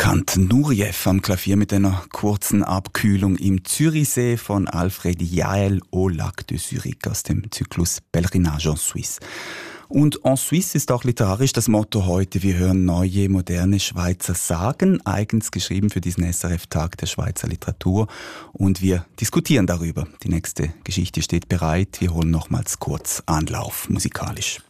bekannt. Nureyev am Klavier mit einer kurzen Abkühlung im Zürichsee von Alfred Jaël au Lac de Zurich aus dem Zyklus Pèlerinage en Suisse. Und en Suisse ist auch literarisch das Motto heute. Wir hören neue, moderne Schweizer Sagen, eigens geschrieben für diesen SRF-Tag der Schweizer Literatur. Und wir diskutieren darüber. Die nächste Geschichte steht bereit. Wir holen nochmals kurz Anlauf musikalisch.